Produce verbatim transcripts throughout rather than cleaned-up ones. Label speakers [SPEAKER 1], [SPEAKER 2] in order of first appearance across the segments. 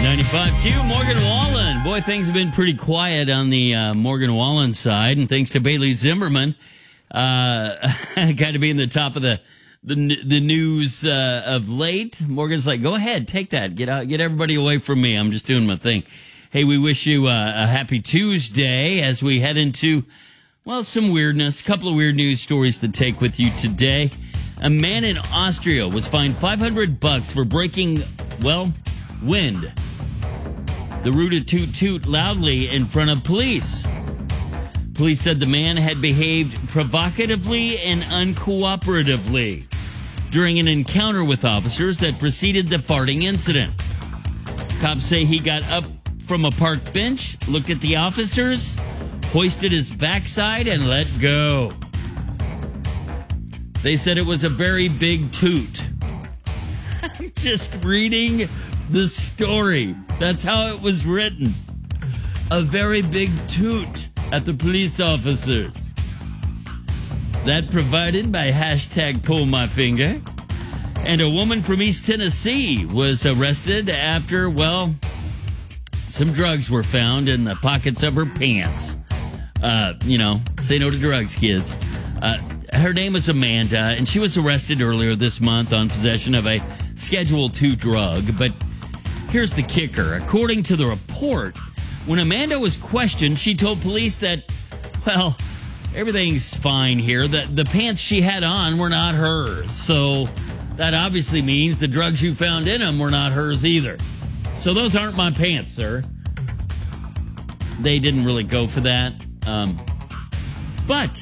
[SPEAKER 1] ninety-five Q, Morgan Wallen. Boy, things have been pretty quiet on the uh, Morgan Wallen side, and thanks to Bailey Zimmerman, uh, got to be in the top of the the, the news uh, of late. Morgan's like, go ahead, take that, get out, get everybody away from me. I'm just doing my thing. Hey, we wish you uh, a happy Tuesday as we head into, well, some weirdness, a couple of weird news stories to take with you today. A man in Austria was fined five hundred bucks for breaking, well, wind. The rooted toot toot loudly in front of police. Police said the man had behaved provocatively and uncooperatively during an encounter with officers that preceded the farting incident. Cops say he got up from a park bench, looked at the officers, hoisted his backside, and let go. They said it was a very big toot. I'm just reading the story. That's how it was written. A very big toot at the police officers. That provided by hashtag pull my finger. And a woman from East Tennessee was arrested after, well, some drugs were found in the pockets of her pants. Uh, you know, say no to drugs, kids. Uh, her name was Amanda, and she was arrested earlier this month on possession of a Schedule two drug. But here's the kicker. According to the report, when Amanda was questioned, she told police that, well, everything's fine here. The, the pants she had on were not hers. So that obviously means the drugs you found in them were not hers either. So those aren't my pants, sir. They didn't really go for that. Um, but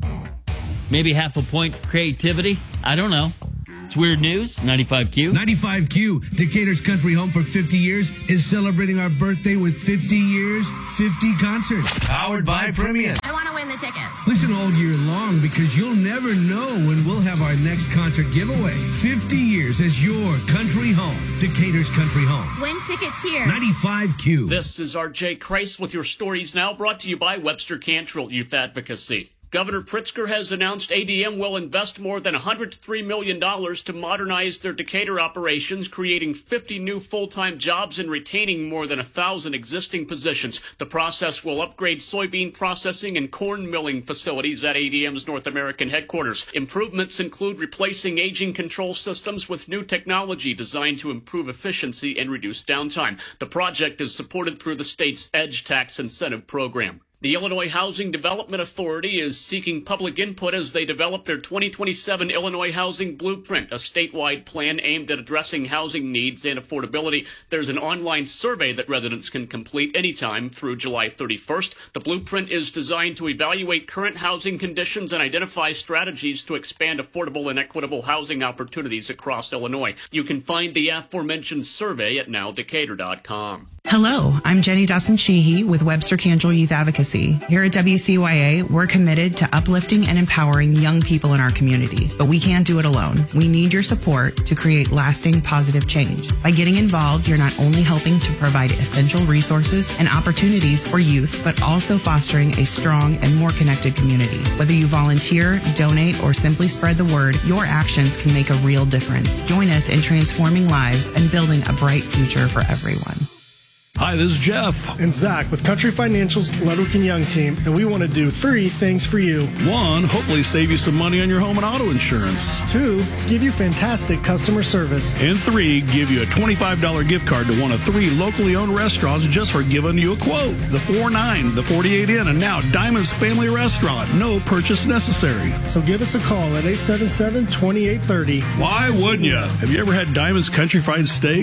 [SPEAKER 1] maybe half a point for creativity. I don't know. It's weird news. ninety-five Q.
[SPEAKER 2] ninety-five Q, Decatur's country home for fifty years, is celebrating our birthday with fifty years, fifty concerts. Powered by Premium.
[SPEAKER 3] I want to win the tickets.
[SPEAKER 2] Listen all year long because you'll never know when we'll have our next concert giveaway. fifty years as your country home. Decatur's country home.
[SPEAKER 3] Win tickets here.
[SPEAKER 2] ninety-five Q.
[SPEAKER 4] This is R J Kreis with your stories now, brought to you by Webster Cantrell Youth Advocacy. Governor Pritzker has announced A D M will invest more than one hundred three million dollars to modernize their Decatur operations, creating fifty new full-time jobs and retaining more than one thousand existing positions. The process will upgrade soybean processing and corn milling facilities at A D M's North American headquarters. Improvements include replacing aging control systems with new technology designed to improve efficiency and reduce downtime. The project is supported through the state's EDGE tax incentive program. The Illinois Housing Development Authority is seeking public input as they develop their twenty twenty-seven Illinois Housing Blueprint, a statewide plan aimed at addressing housing needs and affordability. There's an online survey that residents can complete anytime through July thirty-first. The blueprint is designed to evaluate current housing conditions and identify strategies to expand affordable and equitable housing opportunities across Illinois. You can find the aforementioned survey at now decatur dot com.
[SPEAKER 5] Hello, I'm Jenny Dawson-Sheehy with Webster Cantrell Youth Advocacy. Here at W C Y A, we're committed to uplifting and empowering young people in our community, but we can't do it alone. We need your support to create lasting positive change. By getting involved, you're not only helping to provide essential resources and opportunities for youth, but also fostering a strong and more connected community. Whether you volunteer, donate, or simply spread the word, your actions can make a real difference. Join us in transforming lives and building a bright future for everyone.
[SPEAKER 6] Hi, this is Jeff.
[SPEAKER 7] And Zach with Country Financial's Ludwig and Young team, and we want to do three things for you.
[SPEAKER 6] One, hopefully save you some money on your home and auto insurance.
[SPEAKER 7] Two, give you fantastic customer service.
[SPEAKER 6] And three, give you a twenty-five dollars gift card to one of three locally owned restaurants just for giving you a quote. The four nine, the forty-eight Inn, and now Diamond's Family Restaurant. No purchase necessary.
[SPEAKER 7] So give us a call at eight seven seven, two eight three zero.
[SPEAKER 6] Why wouldn't you? Have you ever had Diamond's Country Fried Steak?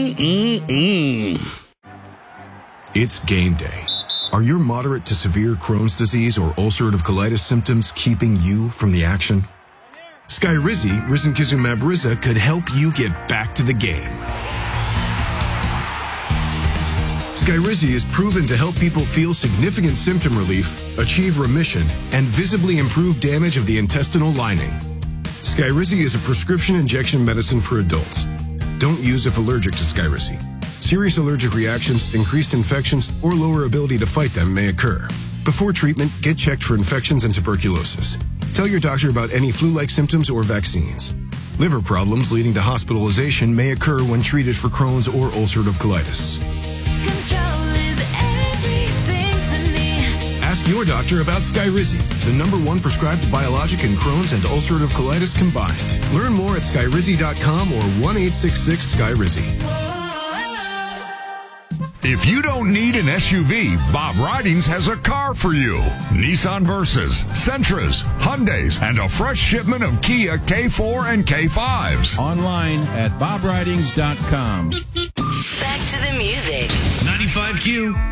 [SPEAKER 6] Mmm-mm-mm.
[SPEAKER 8] It's game day. Are your moderate to severe Crohn's disease or ulcerative colitis symptoms keeping you from the action? Skyrizi, risankizumab Riza, could help you get back to the game. Skyrizi is proven to help people feel significant symptom relief, achieve remission, and visibly improve damage of the intestinal lining. Skyrizi is a prescription injection medicine for adults. Don't use if allergic to Skyrizi. Serious allergic reactions, increased infections, or lower ability to fight them may occur. Before treatment, get checked for infections and tuberculosis. Tell your doctor about any flu-like symptoms or vaccines. Liver problems leading to hospitalization may occur when treated for Crohn's or ulcerative colitis.
[SPEAKER 3] Control is everything to me.
[SPEAKER 8] Ask your doctor about Skyrizi, the number one prescribed biologic in Crohn's and ulcerative colitis combined. Learn more at skyrizi dot com or one eight six six Skyrizi.
[SPEAKER 9] If you don't need an S U V, Bob Ridings has a car for you. Nissan Versas, Sentras, Hyundais, and a fresh shipment of Kia K four and K fives.
[SPEAKER 10] Online at bob ridings dot com.
[SPEAKER 3] Back to the music.
[SPEAKER 2] ninety-five Q.